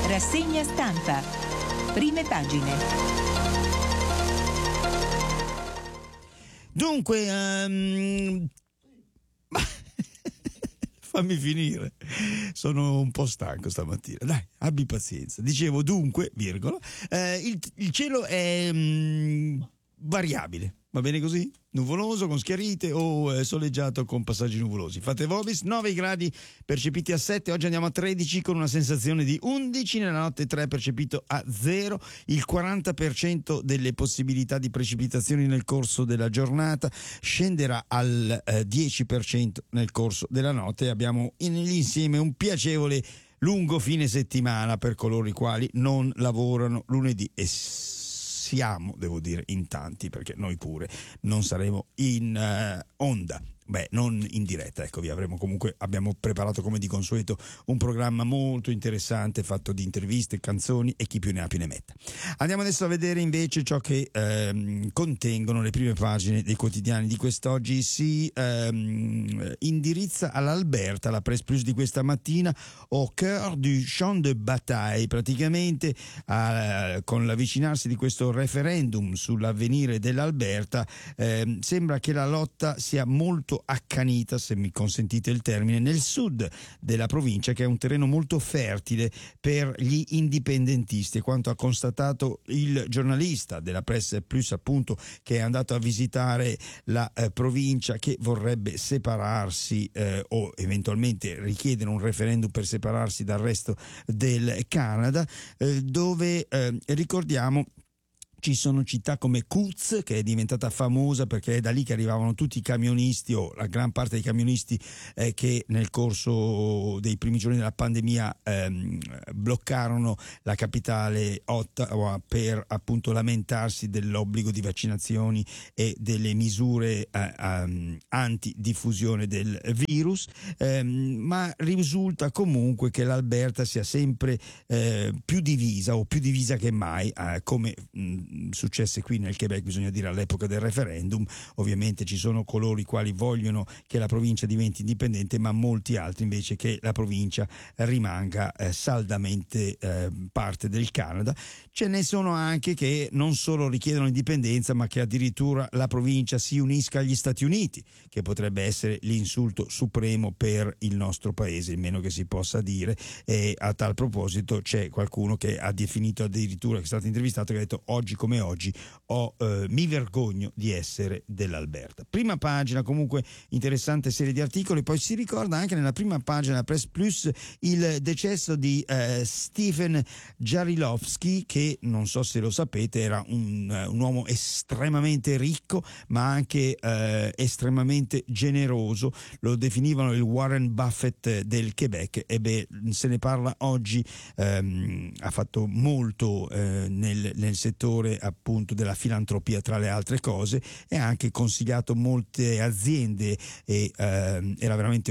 Rassegna stampa. Prime pagine. Dunque, fammi finire, sono un po' stanco stamattina, dai, abbi pazienza. Dicevo dunque, virgola, il cielo è variabile, va bene così? Nuvoloso con schiarite o soleggiato con passaggi nuvolosi. Fate vobis, 9 gradi percepiti a 7, oggi andiamo a 13 con una sensazione di 11, nella notte 3 percepito a 0, il 40% delle possibilità di precipitazioni nel corso della giornata scenderà al 10% nel corso della notte. Abbiamo nell'insieme un piacevole lungo fine settimana per coloro i quali non lavorano lunedì e siamo, devo dire, in tanti, perché noi pure non saremo in onda. Beh, non in diretta, ecco, abbiamo preparato come di consueto un programma molto interessante fatto di interviste, canzoni e chi più ne ha più ne metta. Andiamo adesso a vedere invece ciò che contengono le prime pagine dei quotidiani di quest'oggi. Si indirizza all'Alberta, la Presse Plus di questa mattina, au cœur du champ de bataille, praticamente con l'avvicinarsi di questo referendum sull'avvenire dell'Alberta, sembra che la lotta sia molto accanita, se mi consentite il termine, nel sud della provincia, che è un terreno molto fertile per gli indipendentisti, quanto ha constatato il giornalista della Presse Plus, appunto, che è andato a visitare la provincia, che vorrebbe separarsi o eventualmente richiedere un referendum per separarsi dal resto del Canada, dove ricordiamo ci sono città come Kuz, che è diventata famosa perché è da lì che arrivavano tutti i camionisti, o la gran parte dei camionisti che nel corso dei primi giorni della pandemia bloccarono la capitale Ottawa per appunto lamentarsi dell'obbligo di vaccinazioni e delle misure antidiffusione del virus, ma risulta comunque che l'Alberta sia sempre più divisa che mai, come successe qui nel Quebec, bisogna dire, all'epoca del referendum. Ovviamente ci sono coloro i quali vogliono che la provincia diventi indipendente, ma molti altri invece che la provincia rimanga saldamente parte del Canada. Ce ne sono anche che non solo richiedono indipendenza, ma che addirittura la provincia si unisca agli Stati Uniti, che potrebbe essere l'insulto supremo per il nostro paese, il meno che si possa dire. E a tal proposito c'è qualcuno che ha definito addirittura, che è stato intervistato, che ha detto: oggi come oggi mi vergogno di essere dell'Alberta. Prima pagina, comunque interessante serie di articoli. Poi si ricorda anche nella prima pagina della Presse Plus il decesso di Stephen Jarilovsky, che non so se lo sapete era un uomo estremamente ricco ma anche estremamente generoso. Lo definivano il Warren Buffett del Quebec, e se ne parla oggi. Ha fatto molto nel settore appunto della filantropia, tra le altre cose, e ha anche consigliato molte aziende e era veramente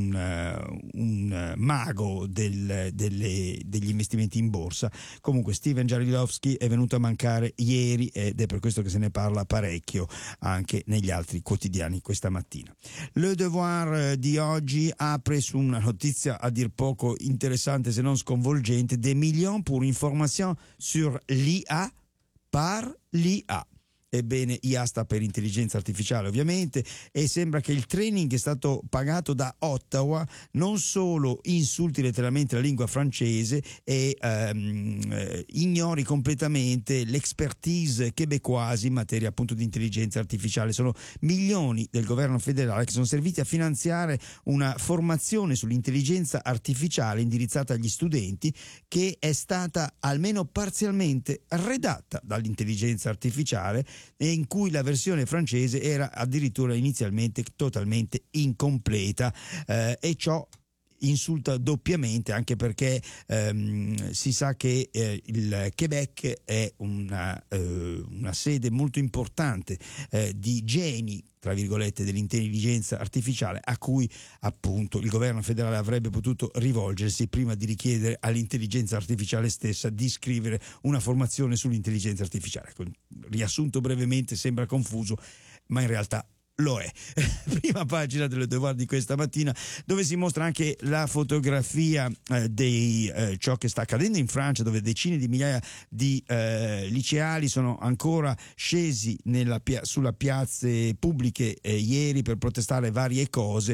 un mago degli investimenti in borsa. Comunque Stephen Jarilovsky è venuto a mancare ieri ed è per questo che se ne parla parecchio anche negli altri quotidiani questa mattina. Le Devoir di oggi apre su una notizia a dir poco interessante, se non sconvolgente: des millions pour information sur l'IA par l'IA. Ebbene, IA sta per intelligenza artificiale, ovviamente, e sembra che il training è stato pagato da Ottawa. Non solo insulti letteralmente la lingua francese e ignori completamente l'expertise québécoise in materia appunto di intelligenza artificiale. Sono milioni del governo federale che sono serviti a finanziare una formazione sull'intelligenza artificiale indirizzata agli studenti, che è stata almeno parzialmente redatta dall'intelligenza artificiale, e in cui la versione francese era addirittura inizialmente totalmente incompleta, e ciò insulta doppiamente, anche perché si sa che il Quebec è una sede molto importante di geni, tra virgolette, dell'intelligenza artificiale, a cui appunto il governo federale avrebbe potuto rivolgersi prima di richiedere all'intelligenza artificiale stessa di scrivere una formazione sull'intelligenza artificiale. Riassunto brevemente, sembra confuso, ma in realtà lo è. Prima pagina del Devoir di questa mattina, dove si mostra anche la fotografia di ciò che sta accadendo in Francia, dove decine di migliaia di liceali sono ancora scesi sulla piazze pubbliche ieri per protestare varie cose.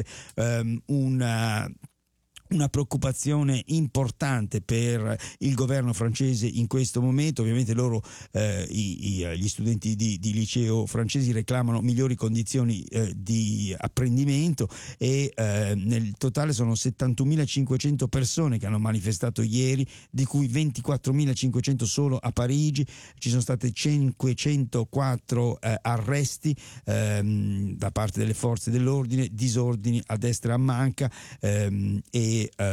Una preoccupazione importante per il governo francese in questo momento. Ovviamente loro, gli studenti di liceo francesi, reclamano migliori condizioni di apprendimento e nel totale sono 71.500 persone che hanno manifestato ieri, di cui 24.500 solo a Parigi. Ci sono state 504 arresti da parte delle forze dell'ordine, disordini a destra e a manca, e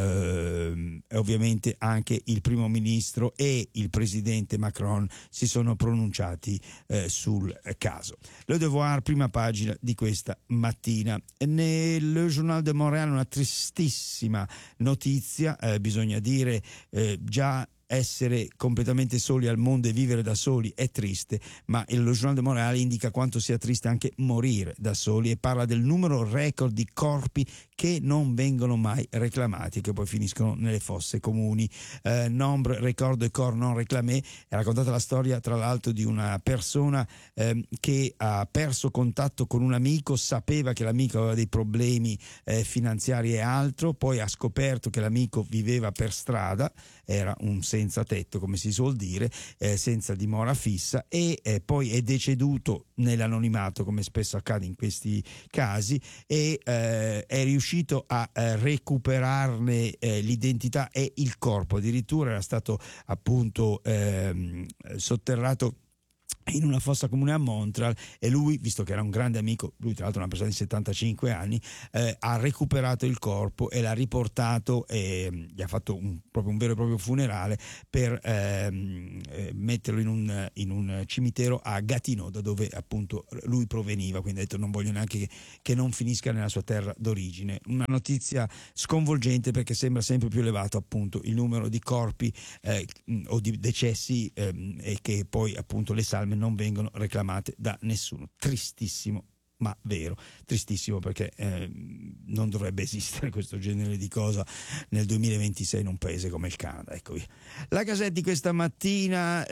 ovviamente anche il primo ministro e il presidente Macron si sono pronunciati sul caso. Le Devoir, prima pagina di questa mattina. Nel Journal de Montréal una tristissima notizia, bisogna dire, già essere completamente soli al mondo e vivere da soli è triste, ma il Journal de Montréal indica quanto sia triste anche morire da soli e parla del numero record di corpi che non vengono mai reclamati, che poi finiscono nelle fosse comuni. Nombre, record de corps non réclamé. È raccontata la storia, tra l'altro, di una persona che ha perso contatto con un amico, sapeva che l'amico aveva dei problemi finanziari e altro, poi ha scoperto che l'amico viveva per strada, era un senza tetto, come si suol dire, senza dimora fissa, e poi è deceduto nell'anonimato, come spesso accade in questi casi, e è riuscito a recuperarne l'identità e il corpo. Addirittura era stato appunto sotterrato in una fossa comune a Montreal, e lui, visto che era un grande amico, lui tra l'altro una persona di 75 anni, ha recuperato il corpo e l'ha riportato e gli ha fatto proprio un vero e proprio funerale per metterlo in un cimitero a Gatineau, da dove appunto lui proveniva. Quindi ha detto: non voglio neanche che non finisca nella sua terra d'origine. Una notizia sconvolgente, perché sembra sempre più elevato appunto il numero di corpi o di decessi e che poi appunto le salme non vengono reclamate da nessuno. Tristissimo, ma vero, tristissimo, perché non dovrebbe esistere questo genere di cosa nel 2026 in un paese come il Canada. Ecco via. La Gazette di questa mattina,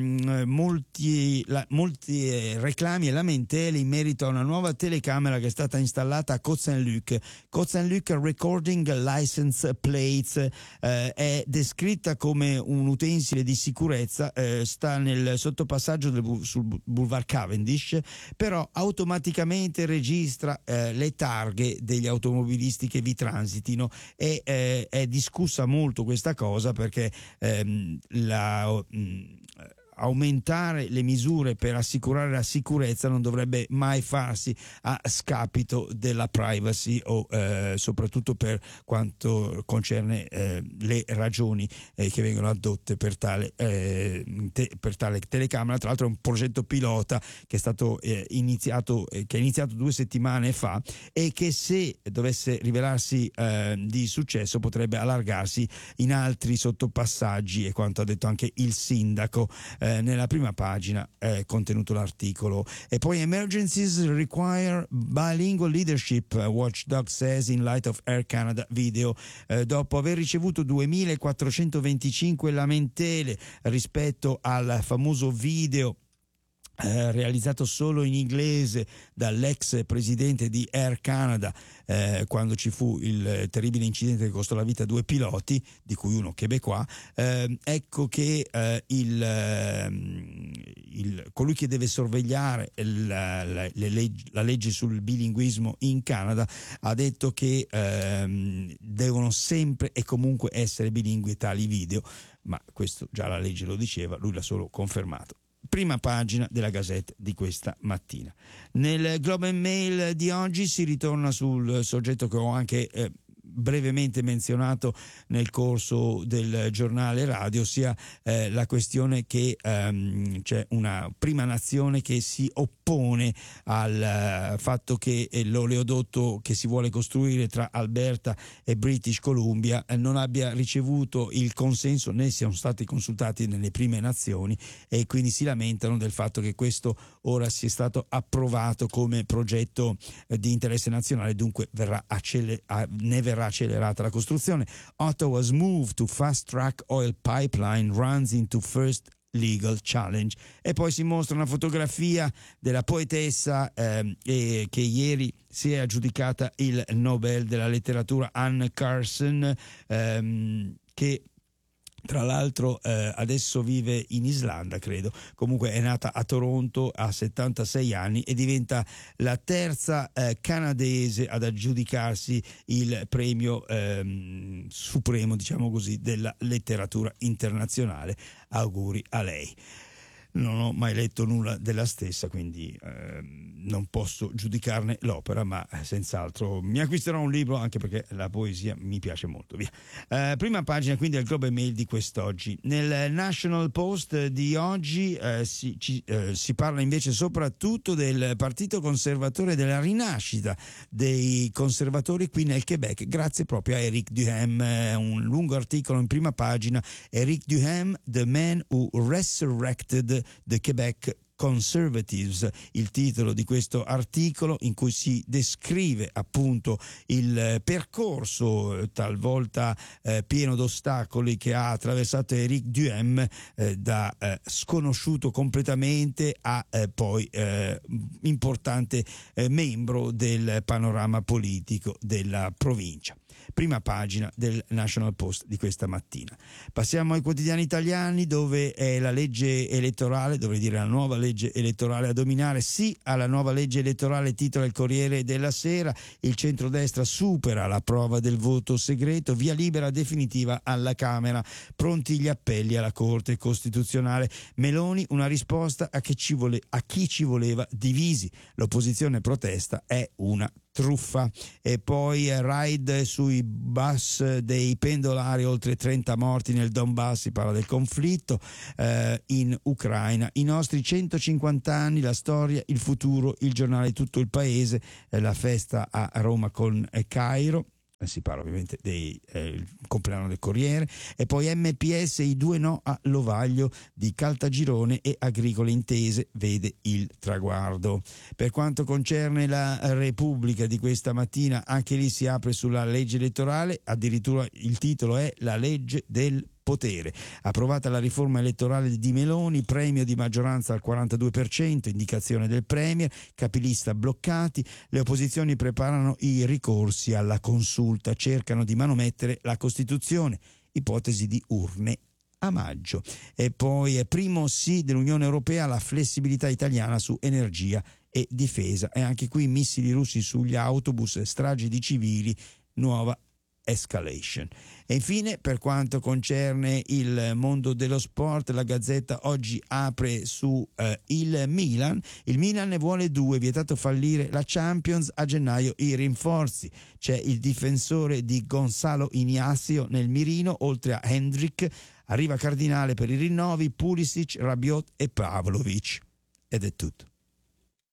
molti reclami e lamentele in merito a una nuova telecamera che è stata installata a Côte-Saint-Luc. Côte-Saint-Luc Recording License Plates è descritta come un utensile di sicurezza, sta nel sottopassaggio sul Boulevard Cavendish, però automaticamente registra le targhe degli automobilisti che vi transitino, e è discussa molto questa cosa, perché aumentare le misure per assicurare la sicurezza non dovrebbe mai farsi a scapito della privacy, o soprattutto per quanto concerne le ragioni che vengono addotte per tale telecamera. Tra l'altro è un progetto pilota che è stato iniziato 2 settimane fa, e che, se dovesse rivelarsi di successo, potrebbe allargarsi in altri sottopassaggi, e quanto ha detto anche il sindaco. Nella prima pagina è contenuto l'articolo. E poi emergencies require bilingual leadership, Watchdog says in light of Air Canada video. Dopo aver ricevuto 2425 lamentele rispetto al famoso video realizzato solo in inglese dall'ex presidente di Air Canada, quando ci fu il terribile incidente che costò la vita a 2 piloti, di cui uno québécois, ecco che colui che deve sorvegliare la legge sul bilinguismo in Canada ha detto che devono sempre e comunque essere bilingui tali video, ma questo già la legge lo diceva, lui l'ha solo confermato. Prima pagina della Gazette di questa mattina. Nel Globe and Mail di oggi si ritorna sul soggetto che ho anche brevemente menzionato nel corso del giornale radio, sia la questione che c'è una prima nazione che si oppone al fatto che l'oleodotto che si vuole costruire tra Alberta e British Columbia non abbia ricevuto il consenso né siano stati consultati nelle prime nazioni, e quindi si lamentano del fatto che questo ora sia stato approvato come progetto di interesse nazionale, dunque ne verrà accelerata la costruzione. Ottawa's move to fast track oil pipeline runs into first legal challenge. E poi si mostra una fotografia della poetessa che ieri si è aggiudicata il Nobel della letteratura, Anne Carson, che tra l'altro adesso vive in Islanda, credo. Comunque è nata a Toronto a 76 anni e diventa la terza canadese ad aggiudicarsi il premio supremo, diciamo così, della letteratura internazionale. Auguri a lei. Non ho mai letto nulla della stessa, quindi non posso giudicarne l'opera, ma senz'altro mi acquisterò un libro, anche perché la poesia mi piace molto. Via. Prima pagina quindi del Globe and Mail di quest'oggi. Nel National Post di oggi si parla invece soprattutto del Partito Conservatore, della rinascita dei conservatori qui nel Quebec, grazie proprio a Éric Duhem. Un lungo articolo in prima pagina, Éric Duhem, The Man Who Resurrected the Quebec Conservatives, il titolo di questo articolo, in cui si descrive appunto il percorso talvolta pieno d'ostacoli che ha attraversato Éric Duhem, da sconosciuto completamente a poi importante membro del panorama politico della provincia. Prima pagina del National Post di questa mattina. Passiamo ai quotidiani italiani, dove è la legge elettorale, dovrei dire la nuova legge elettorale a dominare. Sì alla nuova legge elettorale, titola il Corriere della Sera. Il centrodestra supera la prova del voto segreto, via libera definitiva alla Camera, pronti gli appelli alla Corte Costituzionale. Meloni, una risposta a chi ci voleva divisi. L'opposizione protesta, è una truffa. E poi raid sui bus dei pendolari, oltre 30 morti nel Donbass, si parla del conflitto in Ucraina. I nostri 150 anni, la storia, il futuro, il giornale di tutto il paese, la festa a Roma con Cairo. Si parla ovviamente del compleanno del Corriere. E poi MPS, i 2 no a Lovaglio di Caltagirone e Agricole Intese, vede il traguardo. Per quanto concerne la Repubblica di questa mattina, anche lì si apre sulla legge elettorale, addirittura il titolo è La legge del potere. Approvata la riforma elettorale di Meloni, premio di maggioranza al 42%, indicazione del premier, capilista bloccati, le opposizioni preparano i ricorsi alla consulta, cercano di manomettere la Costituzione, ipotesi di urne a maggio. E poi primo sì dell'Unione Europea alla flessibilità italiana su energia e difesa, e anche qui missili russi sugli autobus, stragi di civili, nuova escalation. E infine, per quanto concerne il mondo dello sport, la Gazzetta oggi apre su il Milan. Il Milan ne vuole 2, vietato fallire la Champions, a gennaio i rinforzi. C'è il difensore di Gonzalo Ignacio nel mirino, oltre a Hendrik. Arriva Cardinale per i rinnovi, Pulisic, Rabiot e Pavlovic. Ed è tutto.